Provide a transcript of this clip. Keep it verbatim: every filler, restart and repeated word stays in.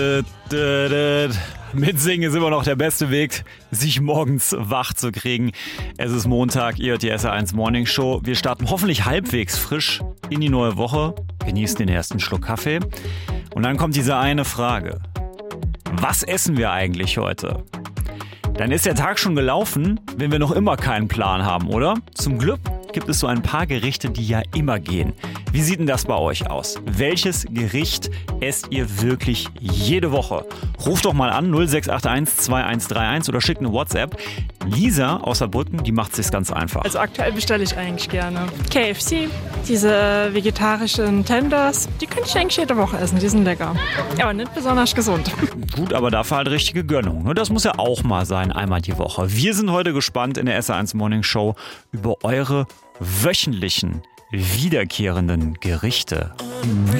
Mitsingen ist immer noch der beste Weg, sich morgens wach zu kriegen. Es ist Montag, ihr hört die S R eins Morning Show. Wir starten hoffentlich halbwegs frisch in die neue Woche, genießen den ersten Schluck Kaffee. Und dann kommt diese eine Frage. Was essen wir eigentlich heute? Dann ist der Tag schon gelaufen, wenn wir noch immer keinen Plan haben, oder? Zum Glück gibt es so ein paar Gerichte, die ja immer gehen. Wie sieht denn das bei euch aus? Welches Gericht esst ihr wirklich jede Woche? Ruft doch mal an null sechs acht eins zwei eins drei eins oder schickt eine WhatsApp. Lisa aus Saarbrücken, die macht es sich ganz einfach. Also aktuell bestelle ich eigentlich gerne K F C, diese vegetarischen Tenders, die könnte ich eigentlich jede Woche essen, die sind lecker. Aber nicht besonders gesund. Gut, aber dafür halt richtige Gönnung. Ne? Das muss ja auch mal sein, einmal die Woche. Wir sind heute gespannt in der S R eins Morning Show über eure wöchentlichen, wiederkehrenden Gerichte.